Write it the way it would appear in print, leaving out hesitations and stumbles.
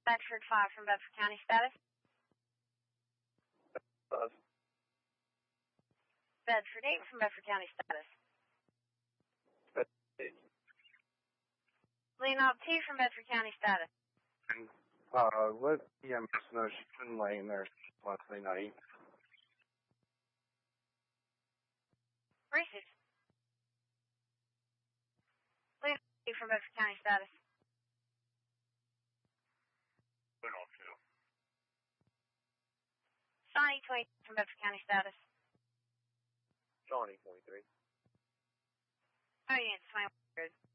Bedford 5 from Bedford County status. Bedford 8 from Bedford County status. Bedford 8. Leonard T from Bedford County status. Let EMS know she's been laying there since Wednesday night. Received. Leonard T from Bedford County status. Leonard 2. Shawnee 20 from Bedford County status. Shawnee 23. Oh, yeah, it's 2100.